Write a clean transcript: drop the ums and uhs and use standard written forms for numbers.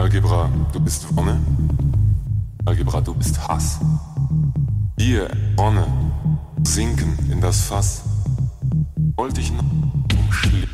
Algebra, du bist Wonne. Algebra, du bist Hass. Hier, Wonne, sinken in das Fass. Wollte ich noch umschließen.